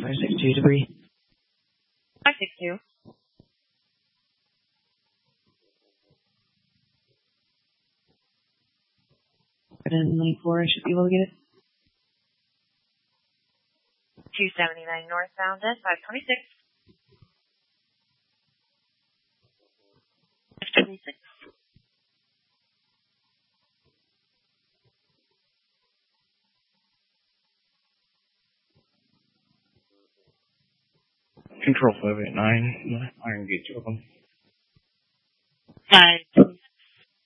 562 debris. 562. And 94, I should be able to get it. 279 northbound at 526. 526. Control 589, Iron Gate, open. 5